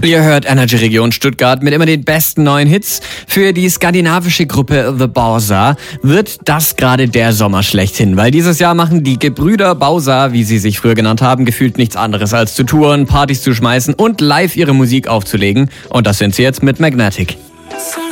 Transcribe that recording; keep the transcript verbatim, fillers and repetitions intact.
Ihr hört Energy Region Stuttgart mit immer den besten neuen Hits. Für die skandinavische Gruppe The Bowser wird das gerade der Sommer schlechthin, weil dieses Jahr machen die Gebrüder Bowser, wie sie sich früher genannt haben, gefühlt nichts anderes als zu touren, Partys zu schmeißen und live ihre Musik aufzulegen. Und das sind sie jetzt mit Magnetic. Sag